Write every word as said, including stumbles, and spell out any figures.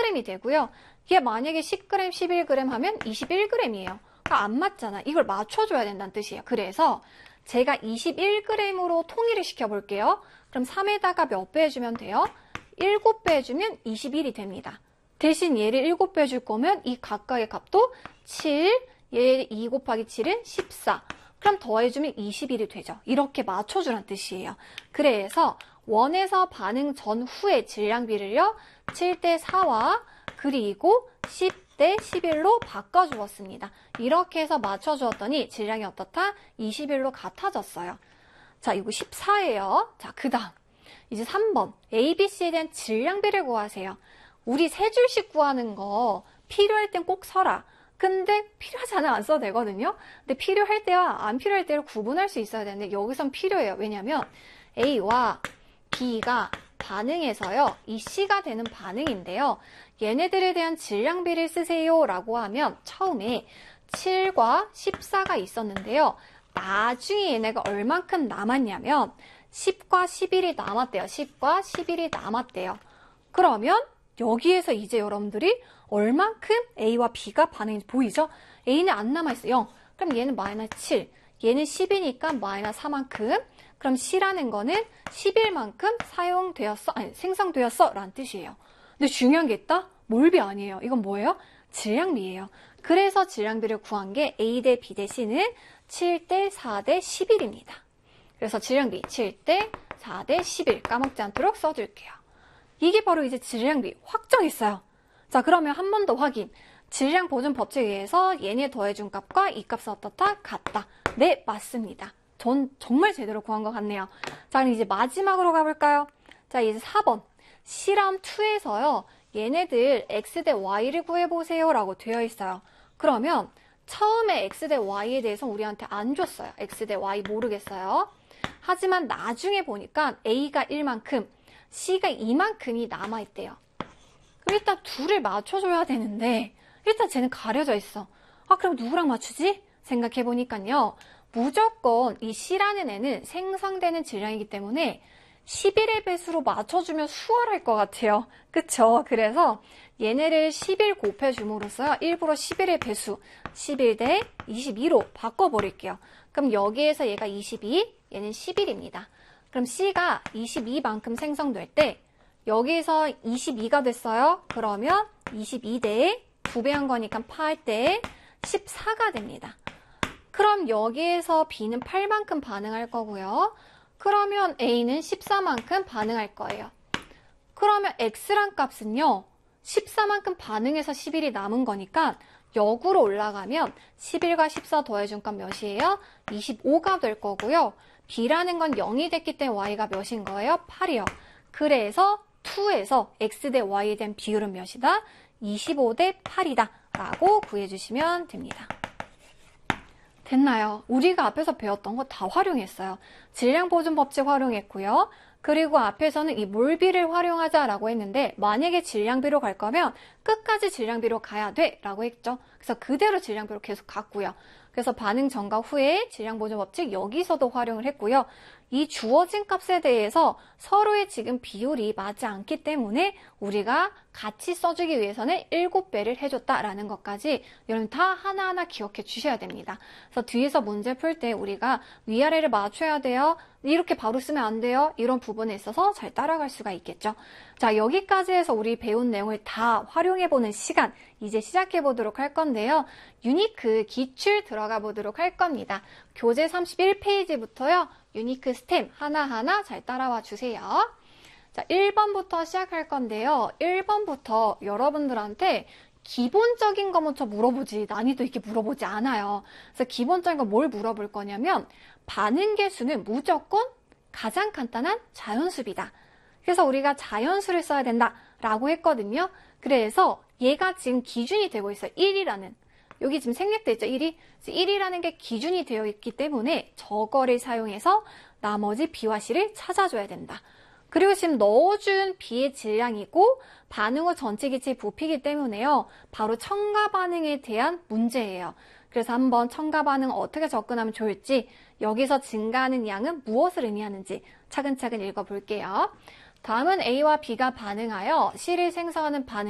그램이 되고요. 이게 만약에 십 그램, 십일 그램 하면 이십일 그램이에요. 그러니까 안 맞잖아. 이걸 맞춰줘야 된다는 뜻이에요. 그래서 제가 이십일 그램으로 통일을 시켜볼게요. 그럼 삼에다가 몇 배 해주면 돼요? 일곱 배 해주면 이십일이 됩니다. 대신 얘를 일곱 배 해줄 거면 이 각각의 값도 칠, 얘 이 곱하기 칠은 십사. 그럼 더해주면 이십일이 되죠. 이렇게 맞춰주란 뜻이에요. 그래서 원에서 반응 전후의 질량비를요. 칠 대 사와 그리고 십 대 십일로 바꿔주었습니다. 이렇게 해서 맞춰주었더니 질량이 어떻다? 이십일로 같아졌어요. 자, 이거 십사예요. 자, 그 다음 이제 삼 번 A, B, C에 대한 질량비를 구하세요. 우리 세 줄씩 구하는 거 필요할 땐 꼭 써라. 근데 필요하지 않으면 안 써도 되거든요. 근데 필요할 때와 안 필요할 때를 구분할 수 있어야 되는데 여기선 필요해요. 왜냐하면 A와 B가 반응해서요. 이 C가 되는 반응인데요. 얘네들에 대한 질량비를 쓰세요 라고 하면 처음에 칠과 십사가 있었는데요. 나중에 얘네가 얼만큼 남았냐면 십과 십일이 남았대요. 십과 십일이 남았대요. 그러면 여기에서 이제 여러분들이 얼만큼 A와 B가 반응인지 보이죠? A는 안 남아있어. 영. 그럼 얘는 마이너스 칠. 얘는 십이니까 마이너스 사만큼. 그럼 C라는 거는 십일만큼 사용되었어. 아니, 생성되었어. 라는 뜻이에요. 근데 중요한 게 있다? 몰비 아니에요. 이건 뭐예요? 질량비예요. 그래서 질량비를 구한 게 A 대 B 대 C는 칠 대 사 대 십일입니다. 그래서 질량비 칠 대 사 대 십일 까먹지 않도록 써줄게요. 이게 바로 이제 질량비 확정했어요. 자, 그러면 한 번 더 확인. 질량 보존 법칙에 의해서 얘네 더해준 값과 이 값은 어떻다? 같다. 네, 맞습니다. 전 정말 제대로 구한 것 같네요. 자, 그럼 이제 마지막으로 가볼까요? 자, 이제 사 번. 실험 이에서요. 얘네들 x 대 y를 구해보세요 라고 되어 있어요. 그러면 처음에 x 대 y에 대해서 우리한테 안 줬어요. x 대 y 모르겠어요. 하지만 나중에 보니까 a가 일만큼, c가 이만큼이 남아있대요. 그럼 일단 둘을 맞춰줘야 되는데 일단 쟤는 가려져 있어. 아, 그럼 누구랑 맞추지? 생각해보니까요. 무조건 이 C라는 애는 생성되는 질량이기 때문에 십일의 배수로 맞춰주면 수월할 것 같아요. 그쵸? 그래서 얘네를 십일 곱해줌으로써 일부러 십일의 배수 십일 대 이십이로 바꿔버릴게요. 그럼 여기에서 얘가 이십이, 얘는 십일입니다. 그럼 C가 이십이만큼 생성될 때 여기에서 이십이가 됐어요. 그러면 이십이 대에 두 배 한 거니까 팔 대에 십사가 됩니다. 그럼 여기에서 B는 팔만큼 반응할 거고요. 그러면 A는 십사만큼 반응할 거예요. 그러면 X란 값은요. 십사만큼 반응해서 십일이 남은 거니까 역으로 올라가면 십일과 십사 더해준 값 몇이에요? 이십오가 될 거고요. B라는 건 영이 됐기 때문에 Y가 몇인 거예요? 팔이요. 그래서 이에서 X 대 Y에 대한 비율은 몇이다? 이십오 대 팔이다 라고 구해주시면 됩니다. 됐나요? 우리가 앞에서 배웠던 거 다 활용했어요. 질량보존 법칙 활용했고요. 그리고 앞에서는 이 몰비를 활용하자라고 했는데 만약에 질량비로 갈 거면 끝까지 질량비로 가야 돼 라고 했죠. 그래서 그대로 질량비로 계속 갔고요. 그래서 반응 전과 후에 질량보존 법칙 여기서도 활용을 했고요. 이 주어진 값에 대해서 서로의 지금 비율이 맞지 않기 때문에 우리가 같이 써주기 위해서는 일곱 배를 해줬다라는 것까지 여러분 다 하나하나 기억해 주셔야 됩니다. 그래서 뒤에서 문제 풀 때 우리가 위아래를 맞춰야 돼요. 이렇게 바로 쓰면 안 돼요. 이런 부분에 있어서 잘 따라갈 수가 있겠죠. 자, 여기까지 해서 우리 배운 내용을 다 활용해보는 시간 이제 시작해보도록 할 건데요. 유니크 기출 들어가 보도록 할 겁니다. 교재 삼십일 페이지부터요. 유니크 스템 하나하나 잘 따라와 주세요. 자, 일 번부터 시작할 건데요. 일 번부터 여러분들한테 기본적인 거 먼저 물어보지 난이도 있게 물어보지 않아요. 그래서 기본적인 거 뭘 물어볼 거냐면 반응 계수는 무조건 가장 간단한 자연수비다. 그래서 우리가 자연수를 써야 된다라고 했거든요. 그래서 얘가 지금 기준이 되고 있어요. 일이라는. 여기 지금 생략돼 있죠. 일이. 일이라는 게 기준이 되어 있기 때문에 저거를 사용해서 나머지 B와 C를 찾아줘야 된다. 그리고 지금 넣어준 B의 질량이고 반응 후 전체 기체의 부피이기 때문에요. 바로 첨가 반응에 대한 문제예요. 그래서 한번 첨가 반응 어떻게 접근하면 좋을지 여기서 증가하는 양은 무엇을 의미하는지 차근차근 읽어볼게요. 다음은 A와 B가 반응하여 C를 생성하는 반응